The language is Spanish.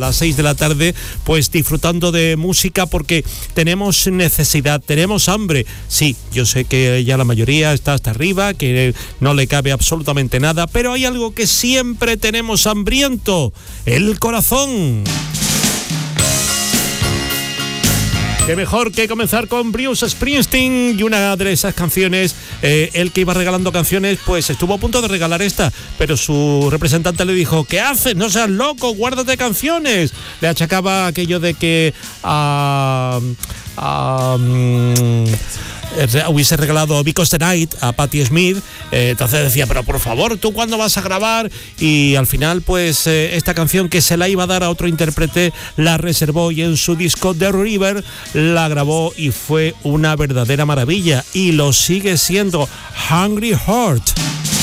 las 6 de la tarde, pues disfrutando de música porque tenemos necesidad, tenemos hambre. Sí, yo sé que ya la mayoría está hasta arriba, que no le cabe absolutamente nada, pero hay algo que siempre tenemos hambriento: el corazón. Qué mejor que comenzar con Bruce Springsteen y una de esas canciones. Él, que iba regalando canciones, pues estuvo a punto de regalar esta, pero su representante le dijo: ¿qué haces? No seas loco, guárdate canciones. Le achacaba aquello de que hubiese regalado Because the Night a Patti Smith. Entonces decía: pero por favor, ¿tú cuándo vas a grabar? Y al final, pues esta canción, que se la iba a dar a otro intérprete, la reservó y en su disco The River la grabó y fue una verdadera maravilla, y lo sigue siendo. Hungry Heart.